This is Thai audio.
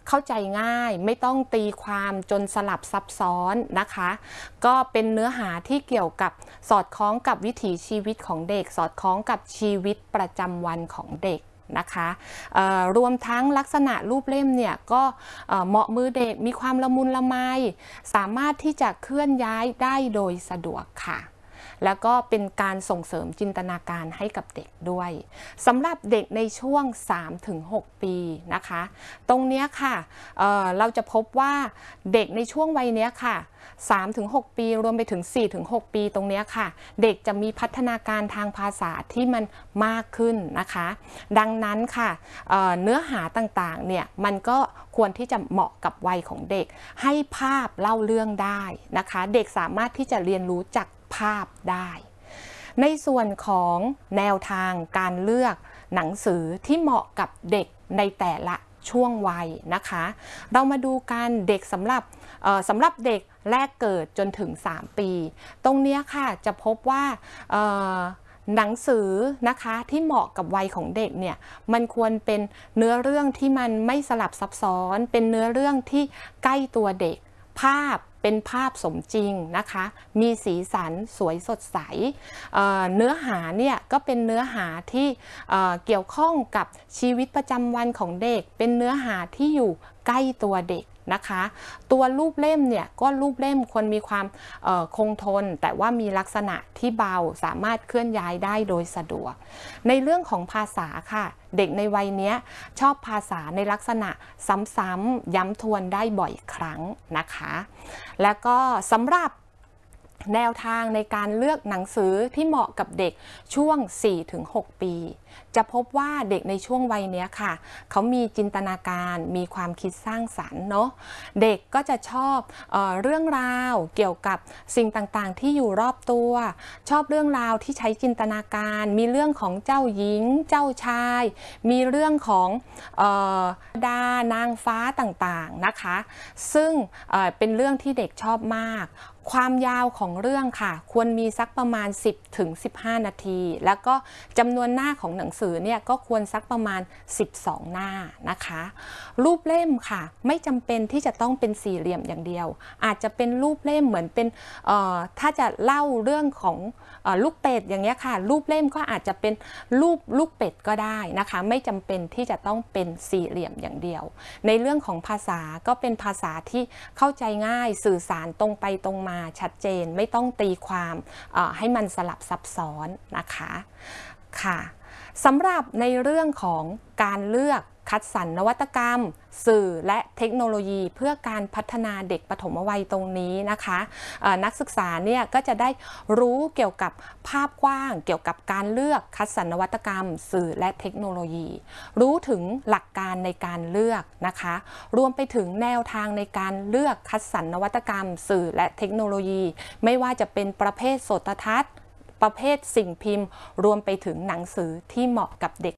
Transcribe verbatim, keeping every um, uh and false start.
เข้าใจง่ายไม่ต้องตีความจนสลับซับซ้อนนะคะก็เป็นเนื้อหาที่เกี่ยวกับสอดคล้องกับวิถีชีวิตของเด็กสอดคล้องกับชีวิตประจำวันของเด็กนะคะรวมทั้งลักษณะรูปเล่มเนี่ยก็เหมาะมือเด็กมีความละมุนละไมสามารถที่จะเคลื่อนย้ายได้โดยสะดวกค่ะแล้วก็เป็นการส่งเสริมจินตนาการให้กับเด็กด้วยสำหรับเด็กในช่วง สามถึงหก ปีนะคะตรงนี้ค่ะ เอ่อ เราจะพบว่าเด็กในช่วงวัยนี้ค่ะ สามถึงหก ปีรวมไปถึง สี่ถึงหก ปีตรงนี้ค่ะเด็กจะมีพัฒนาการทางภาษาที่มันมากขึ้นนะคะดังนั้นค่ะ เอ่อ เนื้อหาต่างๆเนี่ยมันก็ควรที่จะเหมาะกับวัยของเด็กให้ภาพเล่าเรื่องได้นะคะเด็กสามารถที่จะเรียนรู้จากภาพได้ในส่วนของแนวทางการเลือกหนังสือที่เหมาะกับเด็กในแต่ละช่วงวัยนะคะเรามาดูกันเด็กสำหรับสำหรับเด็กแรกเกิดจนถึงสามปีตรงนี้ค่ะจะพบว่าหนังสือนะคะที่เหมาะกับวัยของเด็กเนี่ยมันควรเป็นเนื้อเรื่องที่มันไม่สลับซับซ้อนเป็นเนื้อเรื่องที่ใกล้ตัวเด็กภาพเป็นภาพสมจริงนะคะมีสีสันสวยสดใส เอ่อ เนื้อหาเนี่ยก็เป็นเนื้อหาที่เอ่อเกี่ยวข้องกับชีวิตประจำวันของเด็กเป็นเนื้อหาที่อยู่ใกล้ตัวเด็กนะคะตัวรูปเล่มเนี่ยก็รูปเล่มควรมีความคงทนแต่ว่ามีลักษณะที่เบาสามารถเคลื่อนย้ายได้โดยสะดวกในเรื่องของภาษาค่ะเด็กในวัยนี้ชอบภาษาในลักษณะซ้ำๆย้ำทวนได้บ่อยครั้งนะคะแล้วก็สำหรับแนวทางในการเลือกหนังสือที่เหมาะกับเด็กช่วง สี่ถึงหก ปีจะพบว่าเด็กในช่วงวัยนี้ค่ะเขามีจินตนาการมีความคิดสร้างสรรค์เนาะเด็กก็จะชอบเอ่อเรื่องราวเกี่ยวกับสิ่งต่างๆที่อยู่รอบตัวชอบเรื่องราวที่ใช้จินตนาการมีเรื่องของเจ้าหญิงเจ้าชายมีเรื่องของเอ่อดานางฟ้าต่างๆนะคะซึ่งเอ่อเป็นเรื่องที่เด็กชอบมากความยาวของเรื่องค่ะควรมีสักประมาณ สิบถึงสิบห้า นาทีแล้วก็จำนวนหน้าของหนังสือเนี่ยก็ควรสักประมาณสิบสองหน้านะคะรูปเล่มค่ะไม่จำเป็นที่จะต้องเป็นสี่เหลี่ยมอย่างเดียวอาจจะเป็นรูปเล่มเหมือนเป็นถ้าจะเล่าเรื่องของลูกเป็ดอย่างเงี้ยค่ะรูปเล่มก็อาจจะเป็นรูปลูกเป็ดก็ได้นะคะไม่จำเป็นที่จะต้องเป็นสี่เหลี่ยมอย่างเดียวในเรื่องของภาษาก็เป็นภาษาที่เข้าใจง่ายสื่อสารตรงไปตรงมาชัดเจนไม่ต้องตีความให้มันสลับซับซ้อนนะคะค่ะสำหรับในเรื่องของการเลือกคัดสรรนวัตกรรมสื่อและเทคโนโลยีเพื่อการพัฒนาเด็กปฐมวัยตรงนี้นะคะนักศึกษาเนี่ยก็จะได้รู้เกี่ยวกับภาพกว้างเกี่ยวกับการเลือกคัดสรรนวัตกรรมสื่อและเทคโนโลยีรู้ถึงหลักการในการเลือกนะคะรวมไปถึงแนวทางในการเลือกคัดสรรนวัตกรรมสื่อและเทคโนโลยีไม่ว่าจะเป็นประเภทโสตทัศน์ประเภทสิ่งพิมพ์รวมไปถึงหนังสือที่เหมาะกับเด็ก